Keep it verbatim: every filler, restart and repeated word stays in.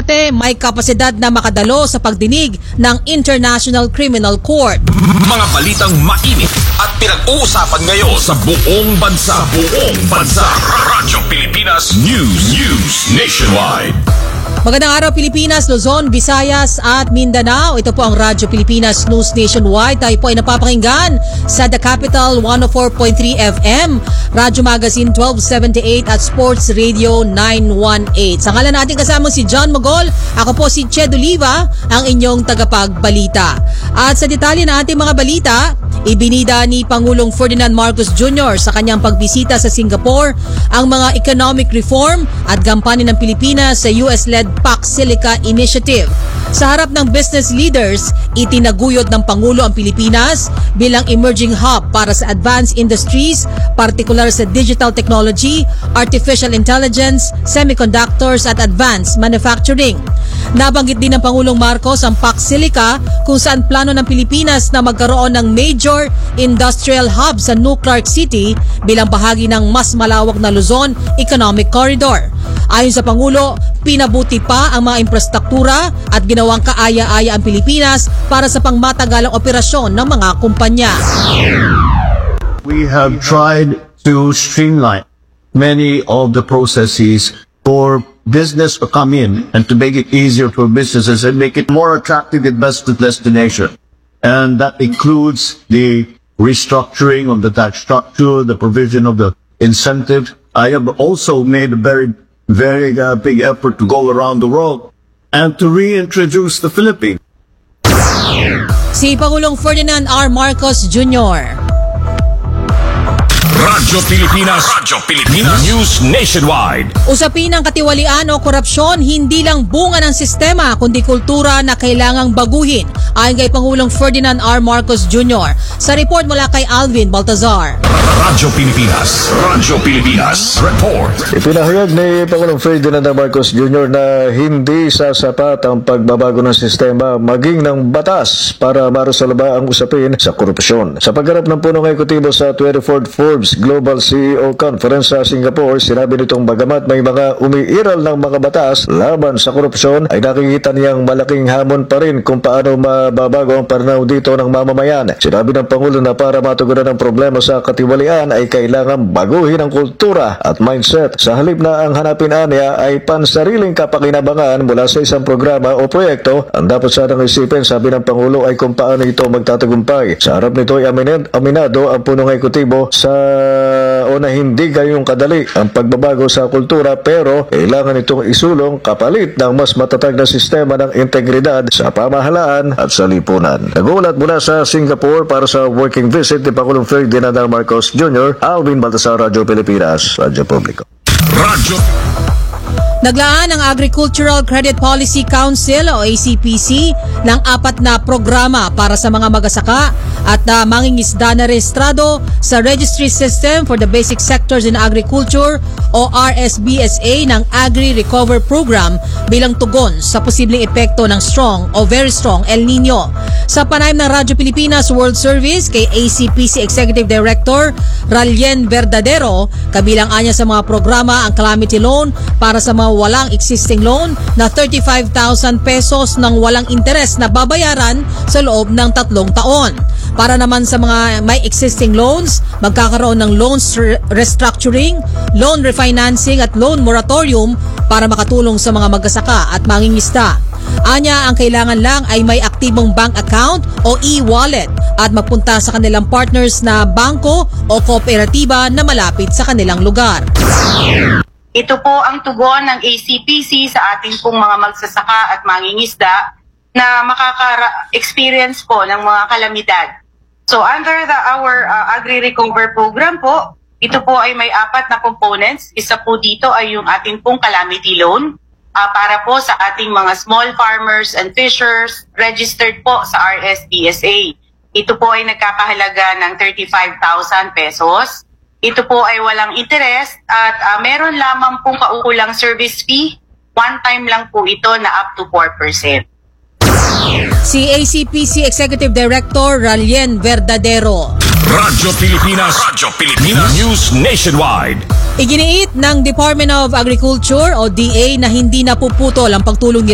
Duterte may kapasidad na makadalo sa pagdinig ng International Criminal Court. Mga balitang mainit at pinag-uusapan ngayon sa buong bansa. Buong bansa. Radyo Pilipinas News. News Nationwide. Magandang araw Pilipinas, Luzon, Visayas at Mindanao. Ito po ang Radyo Pilipinas News Nationwide. Tayo po ay napapakinggan sa The Capital one oh four point three F M, Radyo Magazine twelve seventy-eight at Sports Radio nine eighteen. Sa ngalan natin kasama si John Mogol, ako po si Ched Oliva, ang inyong tagapagbalita. At sa detalye na ating mga balita, ibinida ni Pangulong Ferdinand Marcos Junior sa kanyang pagbisita sa Singapore ang mga economic reform at gampanin ng Pilipinas sa U S-led Pac Silica Initiative. Sa harap ng business leaders, itinaguyod ng Pangulo ang Pilipinas bilang emerging hub para sa advanced industries, partikular sa digital technology, artificial intelligence, semiconductors at advanced manufacturing. Nabanggit din ng Pangulong Marcos ang Pac Silica kung saan plano ng Pilipinas na magkaroon ng major industrial hub sa New Clark City bilang bahagi ng mas malawak na Luzon Economic Corridor. Ayon sa Pangulo, pinabuti pa ang mga infrastruktura at ginawang kaaya-aya ang Pilipinas para sa pangmatagalang operasyon ng mga kumpanya. We have tried to streamline many of the processes for business to come in and to make it easier for businesses and make it more attractive and best destination. And that includes the restructuring of the tax structure, the provision of the incentive. I have also made a very, very uh, big effort to go around the world and to reintroduce the Philippines. Si Pangulong Ferdinand R. Marcos Junior Radyo Pilipinas. Radyo Pilipinas News Nationwide. Usapin ang katiwalian o korupsyon, hindi lang bunga ng sistema kundi kultura na kailangang baguhin, ayon kay Pangulong Ferdinand R. Marcos Junior Sa report mula kay Alvin Baltazar. Radyo Pilipinas. Radyo Pilipinas Report. Ipinahayag ni Pangulong Ferdinand R. Marcos Junior na hindi sasapat ang pagbabago ng sistema maging ng batas para maresolba ang usapin sa korupsyon. Sa pagharap ng punong ekutibo sa twenty-fourth Forbes Global C E O Conference sa Singapore, sinabi nitong bagamat may mga umiiral ng mga batas laban sa korupsyon, ay nakikita niyang malaking hamon pa rin kung paano mababago ang pananaw dito ng mamamayan. Sinabi ng Pangulo na para matugunan ang problema sa katiwalian ay kailangan baguhin ang kultura at mindset. Sa halip na ang hanapin niya ay pansariling kapakinabangan mula sa isang programa o proyekto, ang dapat sanang isipin, sabi ng Pangulo, ay kung paano ito magtatagumpay. Sa harap nito ay aminado ang punong ekutibo sa o na hindi gayong kadali ang pagbabago sa kultura, pero kailangan itong isulong kapalit ng mas matatag na sistema ng integridad sa pamahalaan at sa lipunan. Nagulat mula sa Singapore para sa working visit ni Pangulong Ferdinand R. Marcos Junior, Alvin Baltasar, Radyo Pilipinas, Radyo Publiko. Radyo Naglaan ang Agricultural Credit Policy Council o A C P C ng apat na programa para sa mga magsasaka at na mangingisda na rehistrado sa Registry System for the Basic Sectors in Agriculture o R S B S A ng Agri-Recover Program bilang tugon sa posibleng epekto ng strong o very strong El Nino. Sa panayam ng Radyo Pilipinas World Service kay A C P C Executive Director Ralien Verdadero, kabilang anya sa mga programa ang calamity loan para sa mga walang existing loan na thirty-five thousand pesos ng walang interes na babayaran sa loob ng tatlong taon. Para naman sa mga may existing loans, magkakaroon ng loans restructuring, loan refinancing at loan moratorium para makatulong sa mga magsasaka at mangingisda. Anya, ang kailangan lang ay may aktibong bank account o e-wallet at magpunta sa kanilang partners na bangko o kooperatiba na malapit sa kanilang lugar. Ito po ang tugon ng A C P C sa ating pong mga magsasaka at mangingisda na makaka-experience po ng mga kalamidad. So under the our uh, Agri-Recover Program po, ito po ay may apat na components. Isa po dito ay yung ating pong calamity loan uh, para po sa ating mga small farmers and fishers registered po sa R S B S A. Ito po ay nagkakahalaga ng thirty-five thousand pesos. Ito po ay walang interest at uh, meron lamang pong kaukulang service fee. One time lang po ito na up to four percent. Si A C P C Executive Director Ralien Verdadero. Radyo Pilipinas. Radyo Pilipinas News Nationwide. Iginiit ng Department of Agriculture o D A na hindi napuputol ang pagtulong nila